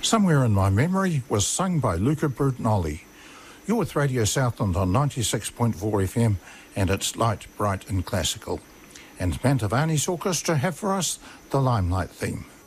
Somewhere in My Memory was sung by Luca Bertinolli. You're with Radio Southland on 96.4 FM, and it's light, bright and classical. And Mantovani's orchestra have for us the Limelight theme.